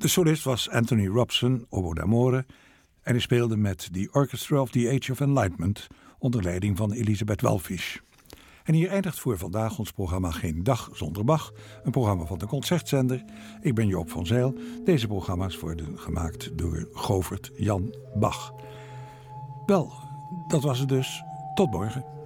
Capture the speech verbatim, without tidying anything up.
De solist was Anthony Robson, oboe d'amore, en hij speelde met The Orchestra of the Age of Enlightenment onder leiding van Elisabeth Wallfisch. En hier eindigt voor vandaag ons programma Geen Dag Zonder Bach, een programma van de Concertzender. Ik ben Joop van Zijl. Deze programma's worden gemaakt door Govert Jan Bach. Wel, dat was het dus. Tot morgen.